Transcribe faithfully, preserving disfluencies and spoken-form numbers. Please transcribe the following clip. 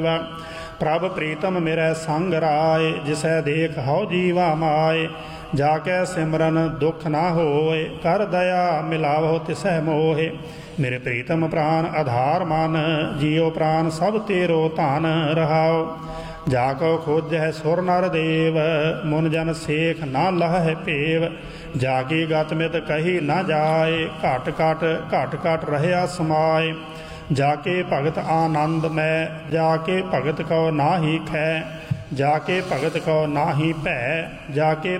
प्रभ प्रीतम मेरे संग राय, जिसै देख हौ जीवा माए। जाकै सिमरन दुख ना होए, कर दया मिलावो तिसै मोहे। मेरे प्रीतम प्राण आधार मन, जियो प्राण सब तेरो धन रहाओ। जाको खोजै सुर नर देव, मुन जन सेख ना लह पेव। जाकी गत मित कही न जाए, घट घट घट घट रहया समाए। जाके भगत आनंद में, जाके भगत को नाही खै। जाके भगत को नाही भै, जाके